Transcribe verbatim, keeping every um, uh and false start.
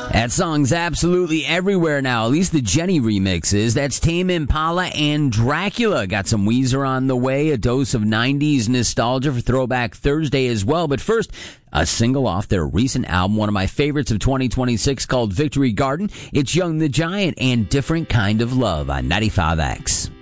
That song's absolutely everywhere now, at least the Jenny remixes. That's Tame Impala and Dracula. Got some Weezer on the way, a dose of nineties nostalgia for Throwback Thursday as well. But first, a single off their recent album, one of my favorites of twenty twenty-six, called Victory Garden. It's Young the Giant and Different Kind of Love on ninety-five X.